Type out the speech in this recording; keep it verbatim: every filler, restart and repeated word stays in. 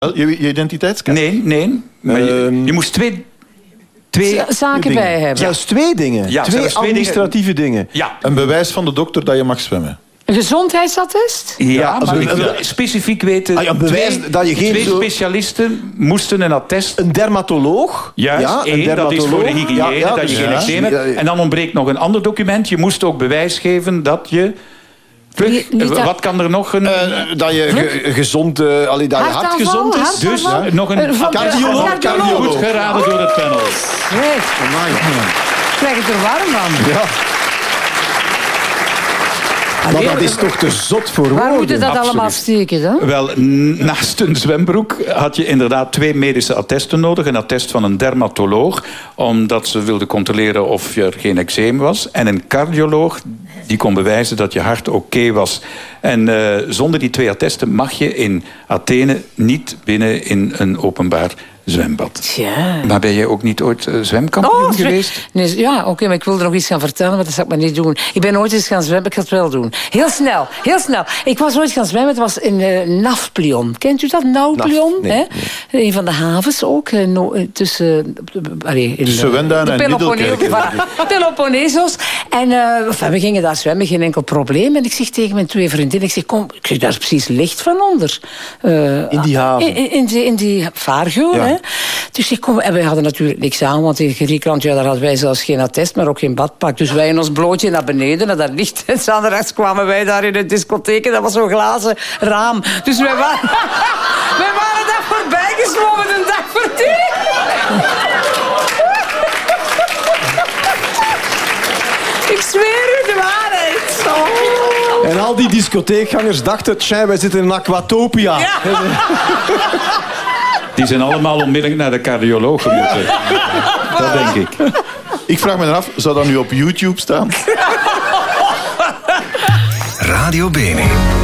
Je, je identiteitskaart? Nee, nee. Maar je, Um, je moest twee... twee zaken dingen. bij hebben. Zelfs twee dingen. Ja, twee zelfs twee administratieve dingen. Ja. Een bewijs van de dokter dat je mag zwemmen. Een gezondheidsattest? Ja, maar een- ik wil specifiek weten... Ah ja, bewijs twee, dat je geen twee zo- specialisten moesten een attest... Een dermatoloog. Juist, ja, één, een dat is voor de dermatoloog. hygiëne, Ja, ja, dat je dus- geen ja. eczeem hebt. Ja, ja. En dan ontbreekt nog een ander document. Je moest ook bewijs geven dat je... Vlug, Niet- niet eh, dat- wat kan er nog? Een, Eh, dat je ge- gezond, uh, allee, dat je hart Hartaanval, gezond is. hartaanval. dus nog een... Eh, van- Cardioloog, Cardioloog. cardioloog. Goed geraden door het panel. Nee, ik krijg het er warm van. Ja. Maar Allee, dat is toch te zot voor woorden. Waar moet je dat Absoluut. allemaal steken dan? Wel, n- naast een zwembroek had je inderdaad twee medische attesten nodig. Een attest van een dermatoloog, omdat ze wilde controleren of er geen eczeem was. En een cardioloog, die kon bewijzen dat je hart oké was. En uh, zonder die twee attesten mag je in Athene niet binnen in een openbaar zwembad. Ja. Maar ben jij ook niet ooit uh, zwemkampioen Oh, zwe- geweest? Nee, ja, oké, maar ik wilde nog iets gaan vertellen, maar dat zal ik maar niet doen. Ik ben ooit eens gaan zwemmen, ik ga het wel doen. Heel snel, heel snel. Ik was ooit gaan zwemmen, het was in uh, Nafplion. Kent u dat? Nauplion? Naf, nee, hè? Nee. Een van de havens ook. Uh, no, uh, tussen... Uh, allee, in, Tussen Wendaan de en Peloponnese- Middelkerken. voilà, Peloponnesos. En uh, enfin, we gingen daar zwemmen, geen enkel probleem. En ik zeg tegen mijn twee vriendinnen, ik zeg, kom, ik zeg, daar is precies licht van onder. Uh, In die haven. In, in, in die, in die vaargeul, Ja. hè. Dus ik kom, en wij hadden natuurlijk niks aan, want in Griekenland, ja, daar hadden wij zelfs geen attest, maar ook geen badpak. Dus wij in ons blootje naar beneden, naar dat licht. En zaterdags kwamen wij daar in de discotheek, en dat was zo'n glazen raam. Dus wij waren, wij waren daar voorbij gezwommen, een dag voor tien. Ik zweer u de waarheid. Oh. En al die discotheekgangers dachten, tja, wij zitten in Aquatopia. Ja. Die zijn allemaal onmiddellijk naar de cardioloog moeten. Dat denk ik. Ik vraag me dan af, zou dat nu op YouTube staan? Radio Bene.